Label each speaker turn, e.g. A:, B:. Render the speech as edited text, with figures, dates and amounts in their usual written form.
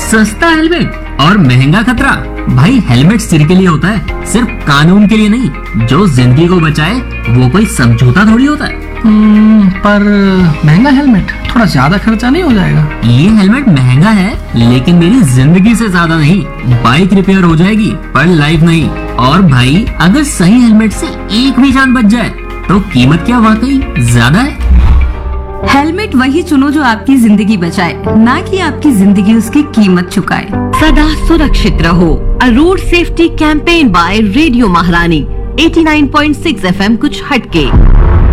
A: सस्ता हेलमेट और महंगा खतरा। भाई हेलमेट सिर के लिए होता है, सिर्फ कानून के लिए नहीं। जो जिंदगी को बचाए वो कोई समझौता थोड़ी होता है।
B: पर महंगा हेलमेट थोड़ा ज्यादा खर्चा नहीं हो जाएगा?
A: ये हेलमेट महंगा है लेकिन मेरी जिंदगी से ज्यादा नहीं। बाइक रिपेयर हो जाएगी पर लाइफ नहीं। और भाई अगर सही हेलमेट से एक भी जान बच जाए तो कीमत क्या वाकई ज्यादा है?
C: हेलमेट वही चुनो जो आपकी जिंदगी बचाए, ना कि आपकी जिंदगी उसकी कीमत चुकाए।
D: सदा सुरक्षित रहो। अ road safety campaign bye radio महारानी 89.6 FM कुछ हटके।